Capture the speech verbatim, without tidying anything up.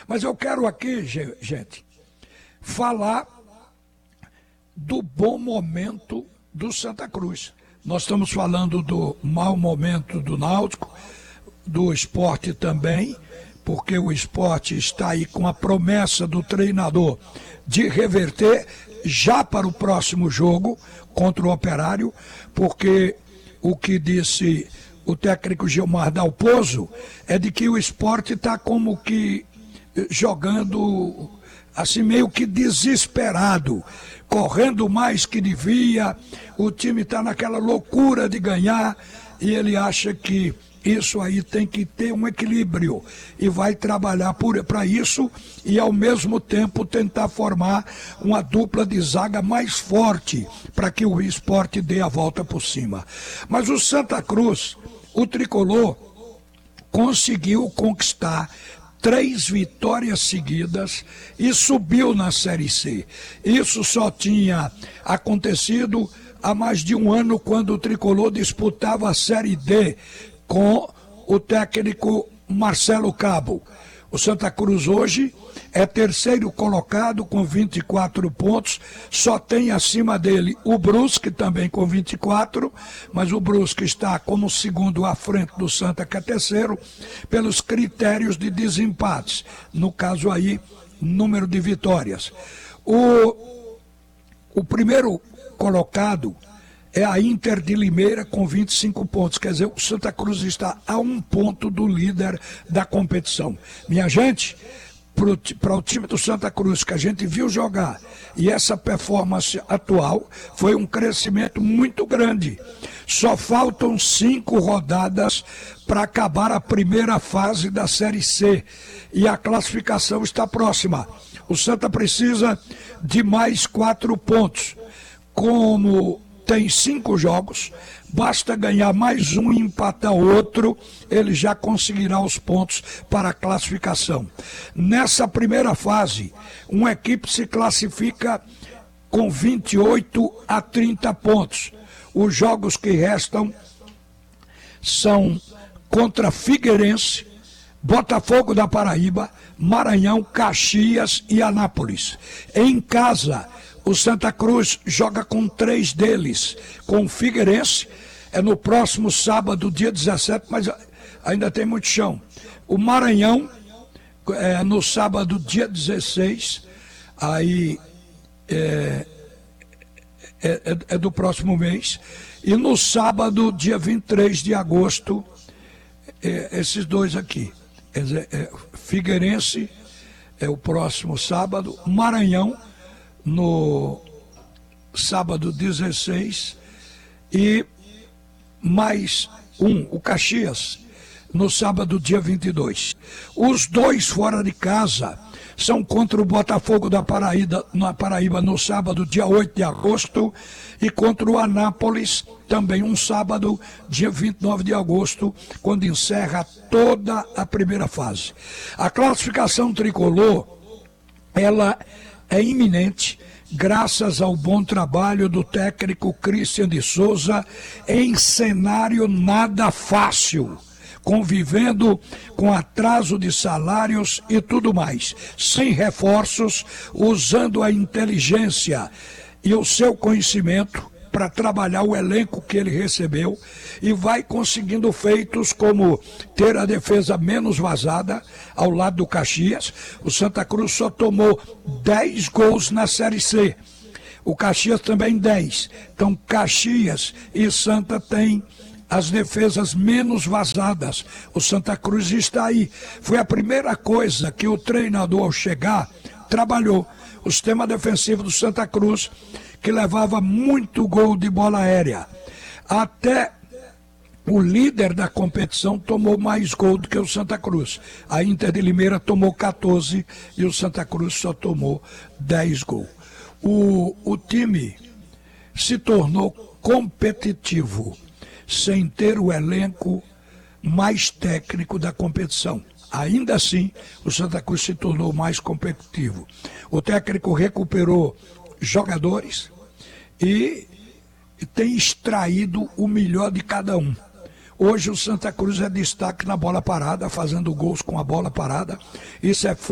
Mas eu quero aqui, gente, falar do bom momento do Santa Cruz. Nós estamos falando do mau momento do Náutico, do Sport também, porque o Sport está aí com a promessa do treinador de reverter já para o próximo jogo contra o Operário, porque o que disse o técnico Gilmar Dalpozo é de que o Sport está como que jogando assim meio que desesperado, correndo mais que devia, o time está naquela loucura de ganhar e ele acha que isso aí tem que ter um equilíbrio e vai trabalhar para isso e ao mesmo tempo tentar formar uma dupla de zaga mais forte para que o Sport dê a volta por cima. Mas o Santa Cruz, o tricolor, conseguiu conquistar três vitórias seguidas e subiu na Série C. Isso só tinha acontecido há mais de um ano, quando o tricolor disputava a Série D com o técnico Marcelo Cabo. O Santa Cruz hoje é terceiro colocado com vinte e quatro pontos, só tem acima dele o Brusque também com vinte e quatro, mas o Brusque está como segundo à frente do Santa, que é terceiro, pelos critérios de desempates, no caso aí, número de vitórias. O, o primeiro colocado é a Inter de Limeira com vinte e cinco pontos, quer dizer, o Santa Cruz está a um ponto do líder da competição. Minha gente, para o time do Santa Cruz que a gente viu jogar e essa performance atual, foi um crescimento muito grande. Só faltam cinco rodadas para acabar a primeira fase da Série C e a classificação está próxima. O Santa precisa de mais quatro pontos. Como tem cinco jogos, basta ganhar mais um e empatar outro, ele já conseguirá os pontos para a classificação. Nessa primeira fase, uma equipe se classifica com vinte e oito a trinta pontos. Os jogos que restam são contra Figueirense, Botafogo da Paraíba, Maranhão, Caxias e Anápolis. Em casa, o Santa Cruz joga com três deles, com o Figueirense, é no próximo sábado, dia dezessete, mas ainda tem muito chão. O Maranhão, é no sábado, dia dezesseis, aí é, é, é do próximo mês, e no sábado, dia vinte e três de agosto, é, esses dois aqui. Quer dizer, é, Figueirense é o próximo sábado, Maranhão, no sábado dezesseis, e mais um, o Caxias, no sábado dia vinte e dois. Os dois fora de casa são contra o Botafogo da Paraíba, na Paraíba no sábado dia oito de agosto e contra o Anápolis também um sábado dia vinte e nove de agosto, quando encerra toda a primeira fase. A classificação tricolor, ela é iminente, graças ao bom trabalho do técnico Christian de Souza, em cenário nada fácil, convivendo com atraso de salários e tudo mais, sem reforços, usando a inteligência e o seu conhecimento para trabalhar o elenco que ele recebeu, e vai conseguindo feitos como ter a defesa menos vazada ao lado do Caxias. O Santa Cruz só tomou dez gols na Série C, o Caxias também dez. Então Caxias e Santa têm as defesas menos vazadas. O Santa Cruz está aí. Foi a primeira coisa que o treinador, ao chegar, trabalhou. O sistema defensivo do Santa Cruz, que levava muito gol de bola aérea. Até o líder da competição tomou mais gol do que o Santa Cruz. A Inter de Limeira tomou quatorze e o Santa Cruz só tomou dez gols. O, o time se tornou competitivo sem ter o elenco mais técnico da competição. Ainda assim, o Santa Cruz se tornou mais competitivo. O técnico recuperou jogadores e tem extraído o melhor de cada um. Hoje o Santa Cruz é destaque na bola parada, fazendo gols com a bola parada. Isso é